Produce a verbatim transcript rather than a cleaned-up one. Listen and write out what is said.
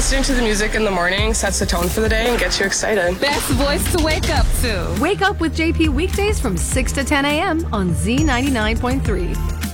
listening to the music in the morning sets the tone for the day and gets you excited. Best voice to wake up to. Wake up with J P weekdays from six to ten a.m. on Z ninety-nine point three.